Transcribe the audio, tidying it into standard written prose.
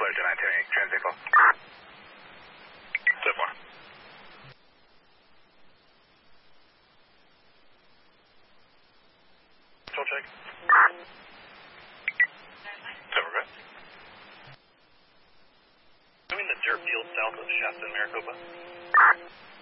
clear to 910, transit call. So far. Control check. So we're good. I'm in the dirt field south of Shasta and Maricopa.